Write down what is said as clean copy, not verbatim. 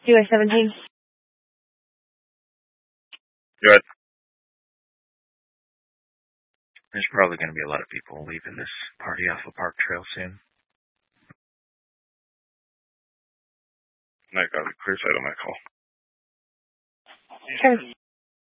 US 17. Good. There's probably going to be a lot of people leaving this party off of Park Trail soon. I got a clear sight on my call. Sure.